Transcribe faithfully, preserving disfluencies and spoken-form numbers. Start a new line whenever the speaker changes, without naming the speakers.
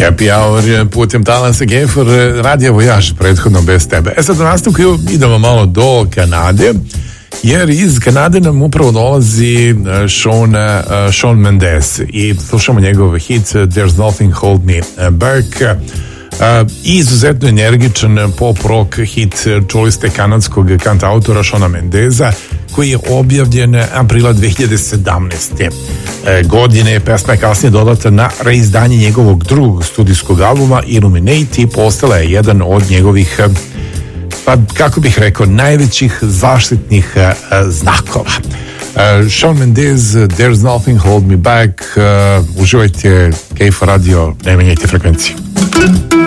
Happy Hour putem talansa Gefor, Radio Voyage, prethodno bez tebe. E sad u nastavku idemo malo do Kanade, jer iz Kanade nam upravo dolazi Shawn, uh, Shawn Mendes i slušamo njegov hit There's Nothing Hold Me Back. Uh, izuzetno energičan pop rock hit, čuli ste kanadskog kantautora Shawna Mendesa, koji je objavljen aprila dve hiljade sedamnaeste. godine. Pesma je kasnije dodata na reizdanje njegovog drugog studijskog albuma Illuminate i postala je jedan od njegovih, pa kako bih rekao, najvećih zaštitnih uh, znakova. Uh, Shawn Mendes, There's Nothing Hold Me Back. Uh, uživajte, K F Radio, ne menjajte frekvenciju.